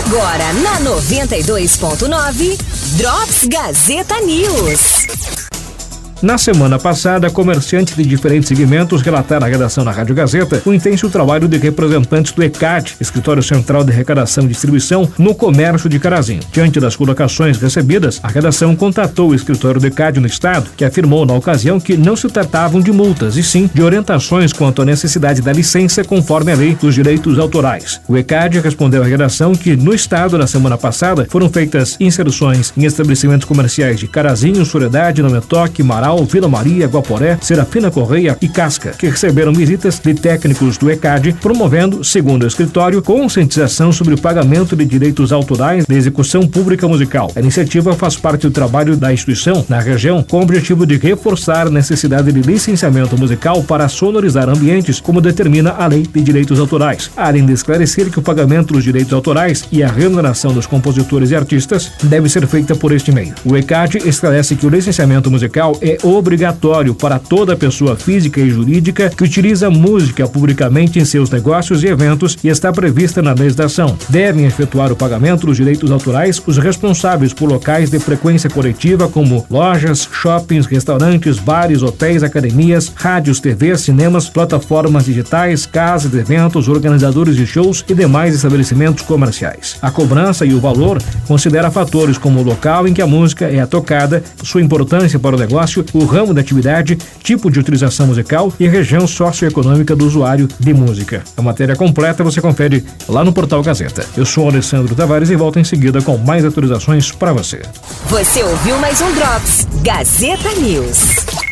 Agora na 92.9, Drops Gazeta News. Na semana passada, comerciantes de diferentes segmentos relataram à redação da Rádio Gazeta o intenso trabalho de representantes do ECAD, Escritório Central de Arrecadação e Distribuição, no comércio de Carazinho. Diante das colocações recebidas, a redação contatou o escritório do ECAD no estado, que afirmou na ocasião que não se tratavam de multas, e sim de orientações quanto à necessidade da licença conforme a lei dos direitos autorais. O ECAD respondeu à redação que no estado, na semana passada, foram feitas inserções em estabelecimentos comerciais de Carazinho, Soledade, Nome Toque, Marau, Vila Maria, Guaporé, Serafina Correia e Casca, que receberam visitas de técnicos do ECAD, promovendo, segundo o escritório, conscientização sobre o pagamento de direitos autorais da execução pública musical. A iniciativa faz parte do trabalho da instituição na região, com o objetivo de reforçar a necessidade de licenciamento musical para sonorizar ambientes, como determina a Lei de Direitos Autorais, além de esclarecer que o pagamento dos direitos autorais e a remuneração dos compositores e artistas deve ser feita por este meio. O ECAD esclarece que o licenciamento musical é obrigatório para toda pessoa física e jurídica que utiliza música publicamente em seus negócios e eventos e está prevista na legislação. Devem efetuar o pagamento dos direitos autorais os responsáveis por locais de frequência coletiva como lojas, shoppings, restaurantes, bares, hotéis, academias, rádios, TVs, cinemas, plataformas digitais, casas de eventos, organizadores de shows e demais estabelecimentos comerciais. A cobrança e o valor considera fatores como o local em que a música é tocada, sua importância para o negócio, o ramo da atividade, tipo de utilização musical e região socioeconômica do usuário de música. A matéria completa você confere lá no portal Gazeta. Eu sou o Alessandro Tavares e volto em seguida com mais atualizações para você. Você ouviu mais um Drops Gazeta News.